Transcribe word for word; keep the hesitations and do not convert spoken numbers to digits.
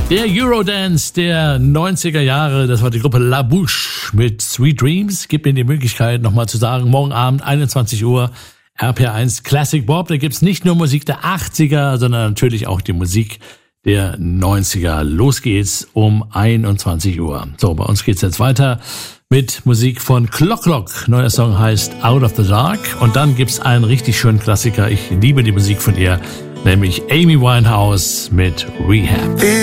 Der Eurodance der neunziger Jahre, das war die Gruppe La Bouche mit Sweet Dreams. Gibt mir die Möglichkeit, nochmal zu sagen, morgen Abend einundzwanzig Uhr, R P R eins Classic Bob. Da gibt's nicht nur Musik der achtziger, sondern natürlich auch die Musik der neunziger. Los geht's um einundzwanzig Uhr. So, bei uns geht's jetzt weiter mit Musik von Clock Clock. Neuer Song heißt Out of the Dark. Und dann gibt's einen richtig schönen Klassiker. Ich liebe die Musik von ihr, nämlich Amy Winehouse mit Rehab.